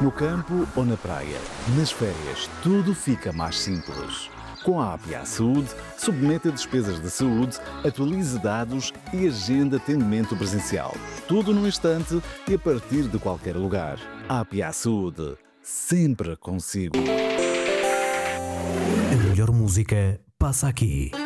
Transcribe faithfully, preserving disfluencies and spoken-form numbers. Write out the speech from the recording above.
No campo ou na praia, nas férias, tudo fica mais simples. Com a A P A Saúde, submeta despesas de saúde, atualize dados e agenda atendimento presencial. Tudo num instante e a partir de qualquer lugar. A A P A Saúde, sempre consigo. A melhor música passa aqui.